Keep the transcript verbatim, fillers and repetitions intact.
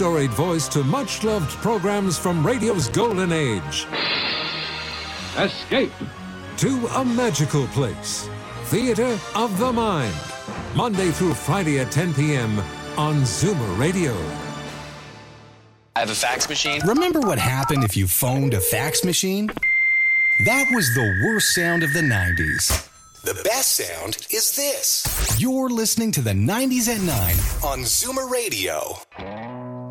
storied voice to much-loved programs from radio's golden age. Escape to a magical place. Theater of the Mind. Monday through Friday at ten p.m. on Zoomer Radio. I have a fax machine. Remember what happened if you phoned a fax machine? That was the worst sound of the nineties. The best sound is this. You're listening to the nineties at nine on Zoomer Radio.